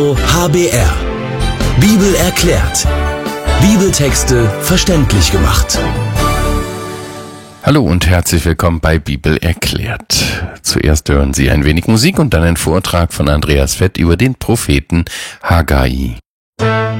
HBR. Bibel erklärt. Bibeltexte verständlich gemacht. Hallo und herzlich willkommen bei Bibel erklärt. Zuerst hören Sie ein wenig Musik und dann einen Vortrag von Andreas Fett über den Propheten Haggai.